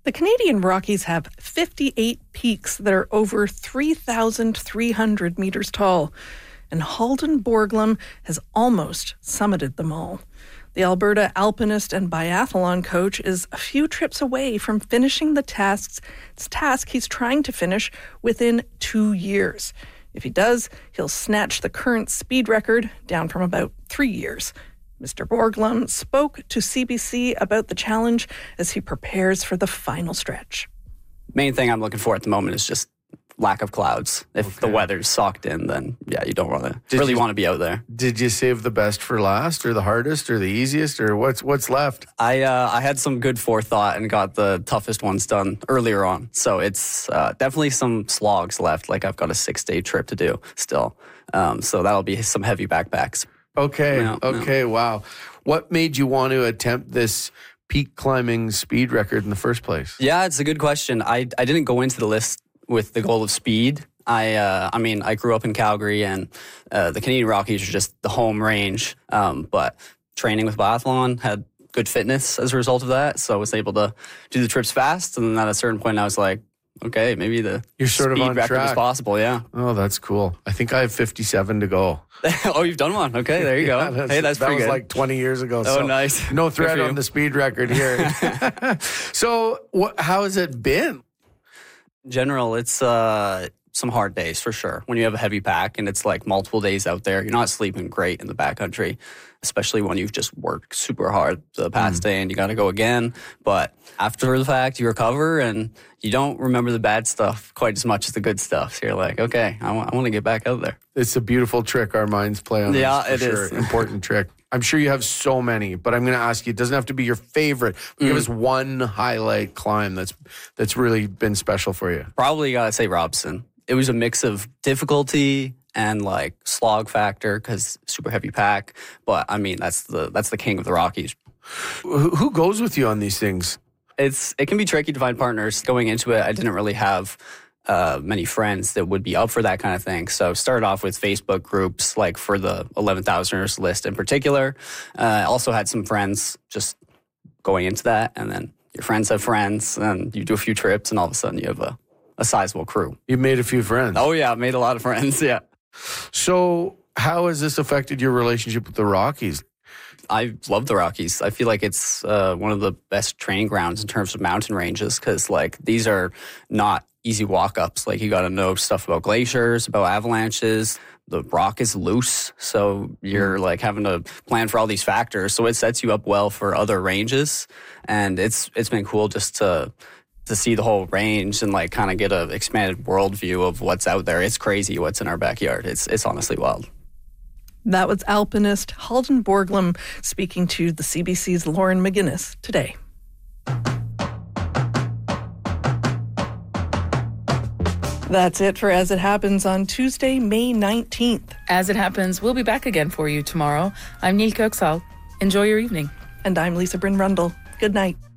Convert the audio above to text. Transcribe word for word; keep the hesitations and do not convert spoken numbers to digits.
The Canadian Rockies have fifty-eight peaks that are over three thousand three hundred meters tall, and Halden Borglum has almost summited them all. The Alberta alpinist and biathlon coach is a few trips away from finishing the tasks, task he's trying to finish within two years. If he does, he'll snatch the current speed record down from about three years. Mister Borglum spoke to C B C about the challenge as he prepares for the final stretch. Main thing I'm looking for at the moment is just lack of clouds. If okay. the weather's socked in, then yeah, you don't want to really want to be out there. Did you save the best for last, or the hardest, or the easiest, or what's what's left? I uh, I had some good forethought and got the toughest ones done earlier on. So it's uh, definitely some slogs left. Like I've got a six-day trip to do still. Um, so that'll be some heavy backpacks. Okay, No, okay, no. wow. What made you want to attempt this peak climbing speed record in the first place? Yeah, it's a good question. I I didn't go into the list with the goal of speed. I uh, I mean, I grew up in Calgary, and uh, the Canadian Rockies are just the home range. Um, but training with biathlon, had good fitness as a result of that, so I was able to do the trips fast. And then at a certain point, I was like, okay, maybe the You're sort speed of on record track. is possible. Yeah. Oh, that's cool. I think I have fifty-seven to go. Oh, you've done one. Okay, there you Yeah, go. that's, Hey, that's that pretty was good. like twenty years ago. Oh, so nice. No Good threat for on you. the speed record here. So, what, how has it been? In general, it's uh, some hard days for sure. When you have a heavy pack and it's like multiple days out there, you're not sleeping great in the backcountry, especially when you've just worked super hard the past Mm. day and you got to go again. But after the fact, you recover and you don't remember the bad stuff quite as much as the good stuff. So you're like, okay, I want, I want to get back out there. It's a beautiful trick our minds play on. Yeah, this, for it sure. is. Important trick. I'm sure you have so many, but I'm going to ask you. It doesn't have to be your favorite. Mm. Give us one highlight climb that's that's really been special for you. Probably got to say Robson. It was a mix of difficulty and like slog factor because super heavy pack. But I mean, that's the that's the king of the Rockies. Who, who goes with you on these things? It's it can be tricky to find partners. Going into it, I didn't really have uh, many friends that would be up for that kind of thing. So started off with Facebook groups, like for the eleven thousanders list in particular. Uh, also had some friends just going into that, and then your friends have friends, and you do a few trips, and all of a sudden you have a, a sizable crew. You made a few friends. Oh yeah, made a lot of friends. Yeah. So how has this affected your relationship with the Rockies? I love the Rockies. I feel like it's uh, one of the best training grounds in terms of mountain ranges because, like, these are not easy walk-ups. Like, you got to know stuff about glaciers, about avalanches. The rock is loose, so you're, like, having to plan for all these factors. So it sets you up well for other ranges, and it's it's been cool just to to see the whole range and, like, kind of get an expanded worldview of what's out there. It's crazy what's in our backyard. It's It's honestly wild. That was alpinist Halden Borglum speaking to the C B C's Lauren McGuinness today. That's it for As It Happens on Tuesday, May nineteenth. As It Happens, we'll be back again for you tomorrow. I'm Neil Kirksall. Enjoy your evening. And I'm Lisa Bryn Rundle. Good night.